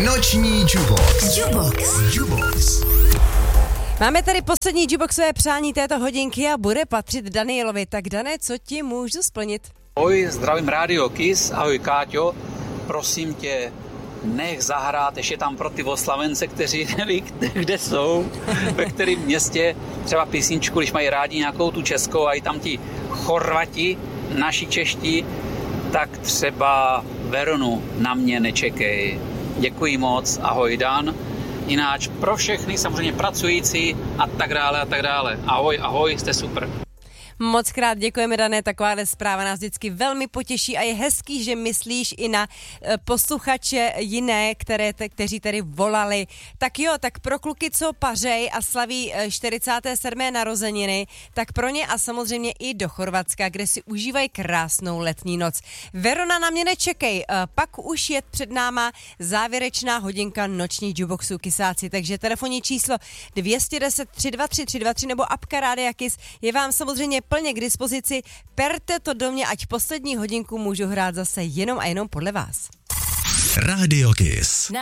Noční Jubox. Máme tady poslední Juboxové přání této hodinky a bude patřit Danielovi. Tak Dané, co ti můžu splnit? Ahoj, zdravím Rádio Kiss, ahoj Káťo, prosím tě, nech zahrát ještě tam pro ty oslavence, kteří neví, kde jsou, ve kterém městě, třeba písničku, když mají rádi nějakou tu českou a i tam ti Chorvati, naši čeští, tak třeba Veronu Na mě nečekej. Děkuji moc, ahoj Dan. Jináč pro všechny samozřejmě pracující a tak dále. Ahoj, jste super. Moc krát děkujeme, Dané, takováhle zpráva nás vždycky velmi potěší a je hezký, že myslíš i na posluchače jiné, kteří tady volali. Tak jo, tak pro kluky, co pařej a slaví 47. narozeniny, tak pro ně a samozřejmě i do Chorvatska, kde si užívají krásnou letní noc. Verona Na mě nečekej, pak už je před náma závěrečná hodinka noční Juboxu Kisáci, takže telefonní číslo 210 323 323 nebo apka Rádia Kiss je vám samozřejmě plně k dispozici. Perte to do mě, ať poslední hodinku můžu hrát zase jenom a jenom podle vás. Rádio Kiss.